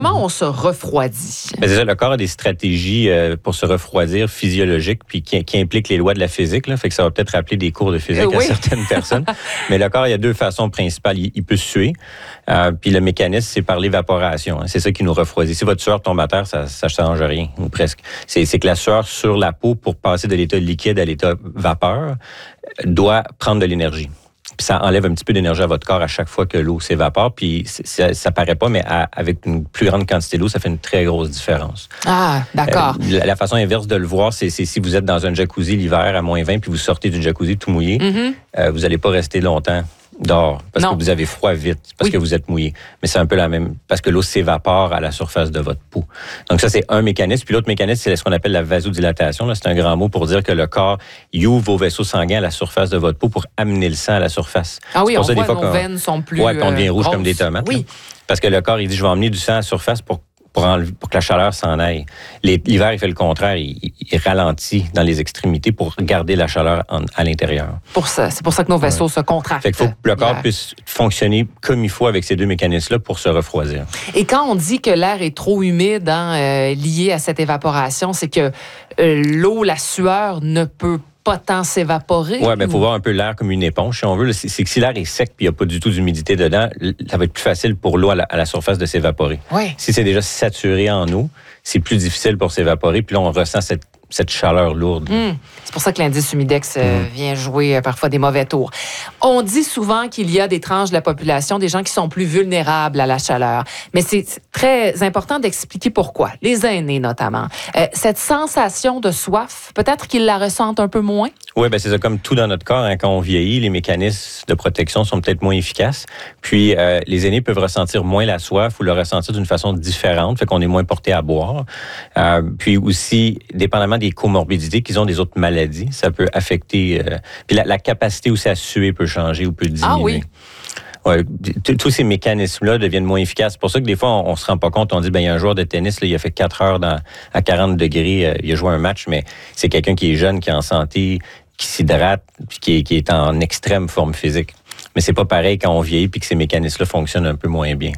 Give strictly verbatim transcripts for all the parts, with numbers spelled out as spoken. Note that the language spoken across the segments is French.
Comment on se refroidit? Ben c'est ça, le corps a des stratégies euh, pour se refroidir physiologiques puis qui, qui impliquent les lois de la physique. Là, fait que ça va peut-être rappeler des cours de physique euh, oui. à certaines personnes. Mais le corps, il y a deux façons principales. Il, il peut suer. Euh, puis le mécanisme, c'est par l'évaporation. Hein. C'est ça qui nous refroidit. Si votre sueur tombe à terre, ça ne change rien, ou presque. C'est, c'est que la sueur sur la peau, pour passer de l'état liquide à l'état vapeur, doit prendre de l'énergie. Puis ça enlève un petit peu d'énergie à votre corps à chaque fois que l'eau s'évapore. Puis ça, ça paraît pas, mais à, avec une plus grande quantité d'eau, ça fait une très grosse différence. Ah, d'accord. Euh, la, la façon inverse de le voir, c'est, c'est si vous êtes dans un jacuzzi l'hiver à moins vingt, puis vous sortez du jacuzzi tout mouillé, mm-hmm. euh, vous n'allez pas rester longtemps dehors parce non. que vous avez froid vite, parce oui. que vous êtes mouillé. Mais c'est un peu la même, parce que l'eau s'évapore à la surface de votre peau. Donc ça, c'est un mécanisme. Puis l'autre mécanisme, c'est ce qu'on appelle la vasodilatation. Là, c'est un grand mot pour dire que le corps il ouvre vos vaisseaux sanguins à la surface de votre peau pour amener le sang à la surface. Ah oui, c'est pour on ça, voit des fois, nos qu'on, veines sont plus ouais, puis on devient rouge grosses. Comme des tomates. Oui. Là. Parce que le corps, il dit, je vais emmener du sang à la surface pour Pour, enlever, pour que la chaleur s'en aille. Les, l'hiver, il fait le contraire. Il, il ralentit dans les extrémités pour garder la chaleur en, à l'intérieur. Pour ça, c'est pour ça que nos vaisseaux ouais. se contractent. Fait qu'il faut que le corps puisse fonctionner comme il faut avec ces deux mécanismes-là pour se refroidir. Et quand on dit que l'air est trop humide, hein, euh, lié à cette évaporation, c'est que euh, l'eau, la sueur ne peut pas pas tant s'évaporer? Oui, bien, il faut voir un peu l'air comme une éponge, si on veut. C'est, c'est que si l'air est sec et il n'y a pas du tout d'humidité dedans, ça va être plus facile pour l'eau à la, à la surface de s'évaporer. Oui. Si c'est déjà saturé en eau, c'est plus difficile pour s'évaporer. Puis là, on ressent cette, cette chaleur lourde. Mmh. C'est pour ça que l'indice humidex euh, mmh. vient jouer euh, parfois des mauvais tours. On dit souvent qu'il y a des tranches de la population, des gens qui sont plus vulnérables à la chaleur. Mais c'est très important d'expliquer pourquoi. Les aînés, notamment. Euh, cette sensation de soif, peut-être qu'ils la ressentent un peu moins? Oui, bien, c'est ça. Comme tout dans notre corps, hein, quand on vieillit, les mécanismes de protection sont peut-être moins efficaces. Puis, euh, les aînés peuvent ressentir moins la soif ou le ressentir d'une façon différente, fait qu'on est moins porté à boire. Euh, puis aussi, dépendamment des comorbidités qu'ils ont, des autres maladies, ça peut affecter... Euh, puis la, la capacité aussi à suer peut changer ou peut diminuer. Ah oui? Ouais, tous ces mécanismes-là deviennent moins efficaces. C'est pour ça que des fois, on, on se rend pas compte. On dit, ben il y a un joueur de tennis, là, il a fait quatre heures dans, à quarante degrés, euh, il a joué un match, mais c'est quelqu'un qui est jeune, qui est en santé, qui s'hydrate, puis qui est, qui est en extrême forme physique. Mais c'est pas pareil quand on vieillit puis que ces mécanismes-là fonctionnent un peu moins bien.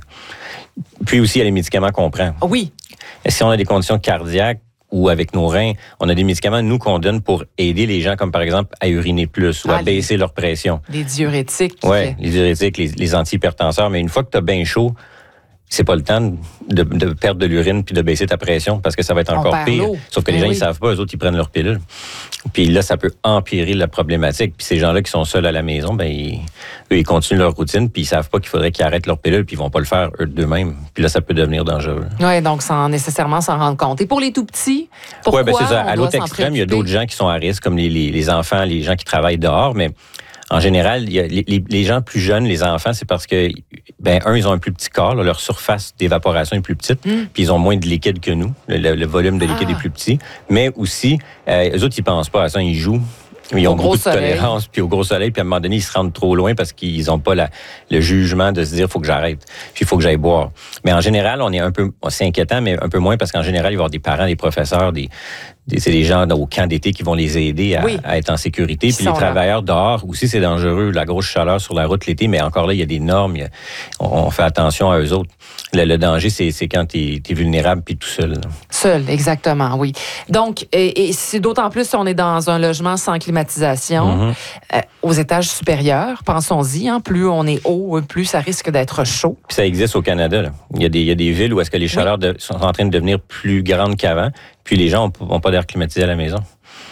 Puis aussi, il y a les médicaments qu'on prend. Oui. Si on a des conditions cardiaques, ou avec nos reins, on a des médicaments, nous, qu'on donne pour aider les gens, comme par exemple à uriner plus ou ah, à baisser les, leur pression. Les diurétiques. Oui, les diurétiques, les, les antihypertenseurs. Mais une fois que tu as bien chaud, c'est pas le temps de, de perdre de l'urine puis de baisser ta pression parce que ça va être encore pire. L'eau. Sauf que mais les gens, oui. ils savent pas, eux autres, ils prennent leur pilule. Puis là, ça peut empirer la problématique. Puis ces gens-là qui sont seuls à la maison, ben ils, eux, ils continuent leur routine puis ils savent pas qu'il faudrait qu'ils arrêtent leur pilule puis ils vont pas le faire eux d'eux-mêmes. Puis là, ça peut devenir dangereux. Oui, donc sans nécessairement s'en rendre compte. Et pour les tout-petits, pourquoi ouais, ben c'est ça. À l'autre extrême, il y a d'autres gens qui sont à risque, comme les, les, les enfants, les gens qui travaillent dehors, mais en général, il y a les, les, les gens plus jeunes, les enfants, c'est parce que, ben, un, ils ont un plus petit corps, là, leur surface d'évaporation est plus petite, mm. puis ils ont moins de liquide que nous, le, le, le volume de liquide ah. est plus petit, mais aussi, euh, eux autres, ils pensent pas à ça, ils jouent. Ils ont beaucoup de tolérance, puis au gros soleil, puis à un moment donné, ils se rendent trop loin parce qu'ils n'ont pas la, le jugement de se dire, il faut que j'arrête, puis il faut que j'aille boire. Mais en général, on est un peu, c'est inquiétant, mais un peu moins parce qu'en général, il va y avoir des parents, des professeurs, des, des c'est des gens au camp d'été qui vont les aider à, oui. à être en sécurité. Puis les travailleurs là. Dehors aussi, c'est dangereux, la grosse chaleur sur la route l'été, mais encore là, il y a des normes, a, on, on fait attention à eux autres. Le, le danger, c'est, c'est quand tu es vulnérable puis tout seul. Là. Seul, exactement, oui. Donc, et, et c'est d'autant plus si on est dans un logement sans climatisation. Mm-hmm. Euh, aux étages supérieurs, pensons-y, hein, plus on est haut, plus ça risque d'être chaud. Puis ça existe au Canada. Là. Il y a des, il y a des villes où est-ce que les chaleurs oui. de, sont en train de devenir plus grandes qu'avant, puis les gens n'ont pas d'air climatisé à la maison.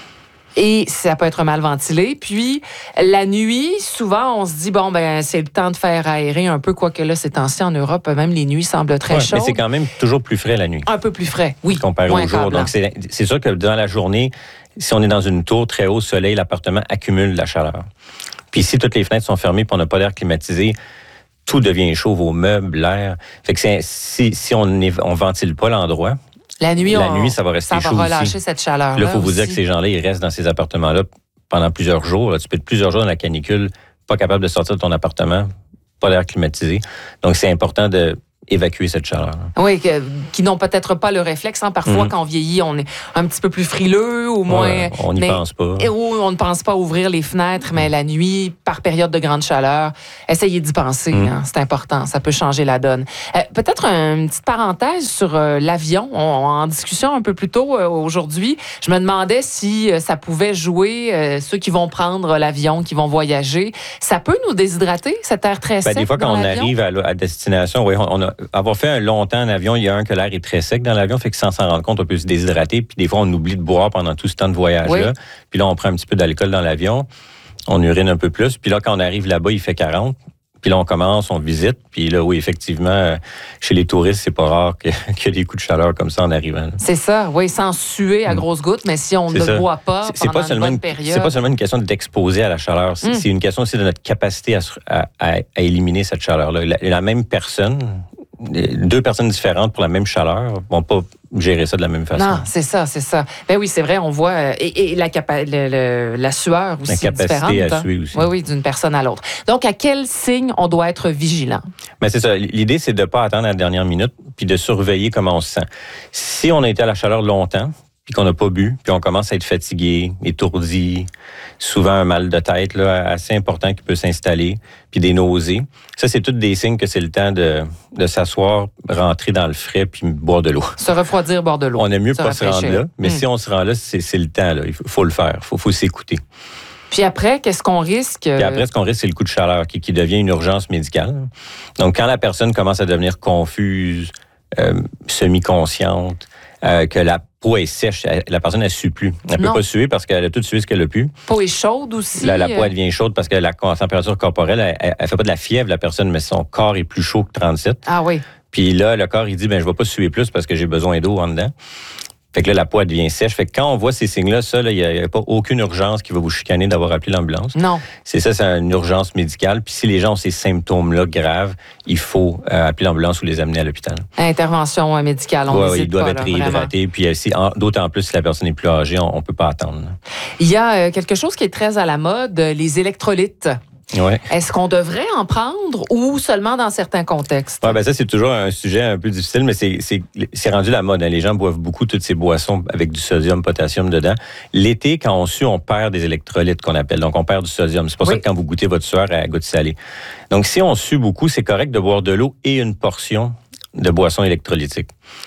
Et ça peut être mal ventilé. Puis, la nuit, souvent, on se dit, bon, ben c'est le temps de faire aérer un peu, quoique là, ces temps-ci en Europe, même les nuits semblent très ouais, chaudes. Mais c'est quand même toujours plus frais la nuit. Un peu plus frais, oui. Comparé au jour. Donc, c'est, c'est sûr que dans la journée, si on est dans une tour très haut soleil, l'appartement accumule de la chaleur. Puis, si toutes les fenêtres sont fermées et on n'a pas d'air climatisé, tout devient chaud, vos meubles, l'air. Fait que c'est, si, si on ne ventile pas l'endroit, La nuit, la on, nuit, ça va rester ça chaud va relâcher aussi. cette chaleur. Là, il faut vous dire que ces gens-là, ils restent dans ces appartements-là pendant plusieurs jours. Là. Tu peux être plusieurs jours dans la canicule, pas capable de sortir de ton appartement, pas d'air climatisé. Donc, c'est important de évacuer cette chaleur. Oui, que, qui n'ont peut-être pas le réflexe. Hein. Parfois, mmh. quand on vieillit, on est un petit peu plus frileux ou moins... Ouais, on n'y pense pas. Et, ou on ne pense pas à ouvrir les fenêtres, mais la nuit, par période de grande chaleur, essayez d'y penser. Mmh. Hein. C'est important. Ça peut changer la donne. Euh, peut-être une petite parenthèse sur euh, l'avion. On, en discussion un peu plus tôt euh, aujourd'hui, je me demandais si euh, ça pouvait jouer, euh, ceux qui vont prendre l'avion, qui vont voyager. Ça peut nous déshydrater, cet air très sec? Ben, des fois, quand on l'avion? arrive à, à destination, oui, on a, avoir fait un long temps en avion, il y a un que l'air est très sec dans l'avion, fait que sans s'en rendre compte, on peut se déshydrater. Puis des fois, on oublie de boire pendant tout ce temps de voyage-là. Oui. Puis là, on prend un petit peu d'alcool dans l'avion, on urine un peu plus. Puis là, quand on arrive là-bas, il fait quarante. Puis là, on commence, on visite. Puis là, oui, effectivement, chez les touristes, c'est pas rare qu'il y ait des coups de chaleur comme ça en arrivant. Là. C'est ça, oui, sans suer à grosses gouttes, mais si on c'est ne ça. boit pas c'est, pendant c'est pas une bonne une, période... C'est pas seulement une question d'exposer à la chaleur. C'est, mm. c'est une question aussi de notre capacité à, à, à, à éliminer cette chaleur-là. La, la même personne... Deux personnes différentes pour la même chaleur vont pas gérer ça de la même façon. Non, c'est ça, c'est ça. Ben oui, c'est vrai, on voit... Et, et la, capa- le, le, la sueur aussi différente. La capacité différente, à suer aussi. Oui, oui, d'une personne à l'autre. Donc, à quel signe on doit être vigilant? Ben c'est ça. L'idée, c'est de ne pas attendre à la dernière minute puis de surveiller comment on se sent. Si on a été à la chaleur longtemps, puis qu'on n'a pas bu, puis on commence à être fatigué, étourdi, souvent un mal de tête là, assez important qui peut s'installer, puis des nausées. Ça, c'est tous des signes que c'est le temps de, de s'asseoir, rentrer dans le frais, puis boire de l'eau. Se refroidir, boire de l'eau. On aime mieux pas se rendre là, mais mmh. si on se rend là, c'est, c'est le temps. Là. Il faut, faut le faire, il faut, faut s'écouter. Puis après, qu'est-ce qu'on risque? Puis après, ce qu'on risque, c'est le coup de chaleur qui, qui devient une urgence médicale. Donc, quand la personne commence à devenir confuse, euh, semi-consciente, euh, que la peau est sèche, la personne, elle ne sue plus. Elle ne peut pas suer parce qu'elle a tout sué ce qu'elle a pu. La peau est chaude aussi. La, la peau, elle devient chaude parce que la température corporelle, elle ne fait pas de la fièvre, la personne, mais son corps est plus chaud que trente-sept. Ah oui. Puis là, le corps, il dit, ben je ne vais pas suer plus parce que j'ai besoin d'eau en dedans. Fait que là, la peau, elle devient sèche. Fait que quand on voit ces signes-là, ça, il n'y a, a pas aucune urgence qui va vous chicaner d'avoir appelé l'ambulance. Non. C'est ça, c'est une urgence médicale. Puis si les gens ont ces symptômes-là graves, il faut euh, appeler l'ambulance ou les amener à l'hôpital. Intervention euh, médicale, on ouais, n'hésite ils doivent pas, être là, réhydratés. Puis euh, si, en, d'autant plus si la personne est plus âgée, on ne peut pas attendre. Là. Il y a euh, quelque chose qui est très à la mode, les électrolytes. Ouais. Est-ce qu'on devrait en prendre ou seulement dans certains contextes? Ouais, ben ça, c'est toujours un sujet un peu difficile, mais c'est, c'est, c'est rendu la mode. Hein. Les gens boivent beaucoup toutes ces boissons avec du sodium, potassium dedans. L'été, quand on sue, on perd des électrolytes qu'on appelle. Donc, on perd du sodium. C'est pour oui. ça que quand vous goûtez votre sueur, elle goûte salée. Donc, si on sue beaucoup, c'est correct de boire de l'eau et une portion de boissons électrolytiques.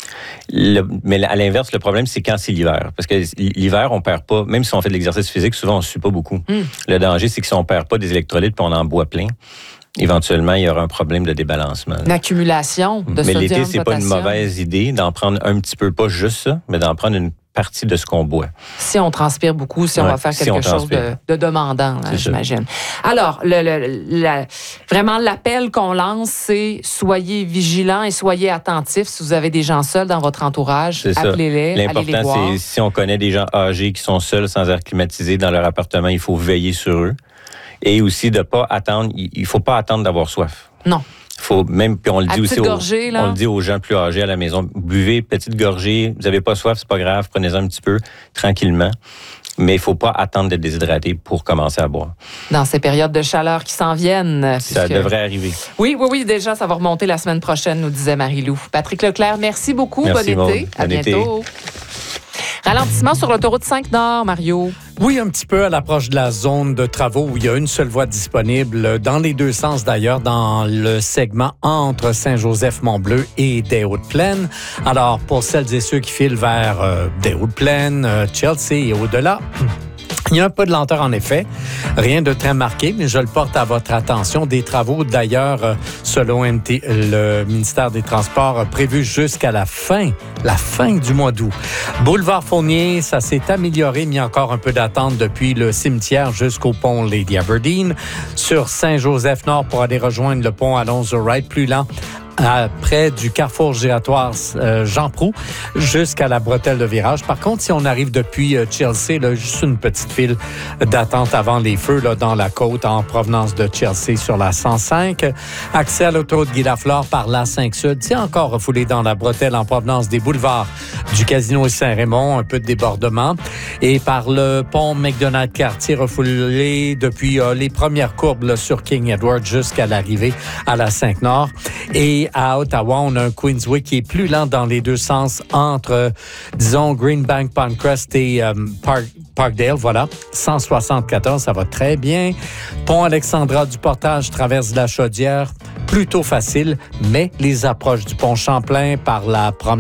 Le, mais à l'inverse, le problème, c'est quand c'est l'hiver. Parce que l'hiver, on perd pas, même si on fait de l'exercice physique, souvent, on ne sue pas beaucoup. Mm. Le danger, c'est que si on perd pas des électrolytes puis on en boit plein, éventuellement, il y aura un problème de débalancement. Une accumulation de mais sodium, l'été, c'est potassium. Pas une mauvaise idée d'en prendre un petit peu, pas juste ça, mais d'en prendre une partie de ce qu'on boit. Si on transpire beaucoup, si ouais, on va faire quelque si chose de, de demandant, là, j'imagine. Ça. Alors, le, le, la, vraiment, l'appel qu'on lance, c'est soyez vigilants et soyez attentifs. Si vous avez des gens seuls dans votre entourage, c'est appelez-les, L'important, allez les voir. c'est si on connaît des gens âgés qui sont seuls, sans air climatisé dans leur appartement, il faut veiller sur eux. Et aussi de pas attendre, il ne faut pas attendre d'avoir soif. Non. Faut même, puis on le dit aussi aux, gorgée, là. on le dit aux gens plus âgés à la maison, buvez petite gorgée, vous n'avez pas soif, c'est pas grave, prenez-en un petit peu tranquillement. Mais il faut pas attendre d'être déshydraté pour commencer à boire. Dans ces périodes de chaleur qui s'en viennent. Ça puisque... devrait arriver. Oui, oui, oui, déjà, ça va remonter la semaine prochaine, nous disait Marie-Lou. Patrick Leclerc, merci beaucoup. Merci, bon été. Maud. À bon bientôt. Été. Ralentissement sur l'autoroute cinq Nord, Mario. Oui, un petit peu à l'approche de la zone de travaux où il y a une seule voie disponible, dans les deux sens d'ailleurs, dans le segment entre Saint-Joseph-Mont-Bleu et des Hautes-Plaines. Alors, pour celles et ceux qui filent vers euh, des Hautes-Plaines, euh, Chelsea et au-delà, il y a un peu de lenteur, en effet. Rien de très marqué, mais je le porte à votre attention. Des travaux, d'ailleurs, selon M T, le ministère des Transports, prévus jusqu'à la fin, la fin du mois d'août. Boulevard Fournier, ça s'est amélioré, mais il y a encore un peu d'attente depuis le cimetière jusqu'au pont Lady Aberdeen. Sur Saint-Joseph-Nord, pour aller rejoindre le pont Alonzo-Wright, plus lent, près du carrefour giratoire euh, Jean Proulx jusqu'à la bretelle de virage. Par contre, si on arrive depuis euh, Chelsea, là, juste une petite file d'attente avant les feux là, dans la côte en provenance de Chelsea sur la cent cinq. Accès à l'autoroute Guy Lafleur par la cinq Sud. C'est encore refoulé dans la bretelle en provenance des boulevards du Casino Saint-Raymond, un peu de débordement. Et par le pont McDonald-Cartier refoulé depuis euh, les premières courbes là, sur King Edward jusqu'à l'arrivée à la Cinq-Nord. Et à Ottawa, on a un Queensway qui est plus lent dans les deux sens entre, euh, disons, Greenbank, Pondcrest et euh, Park, Parkdale. Voilà, cent soixante-quatorze, ça va très bien. Pont Alexandra du Portage traverse la Chaudière, plutôt facile, mais les approches du pont Champlain par la promenade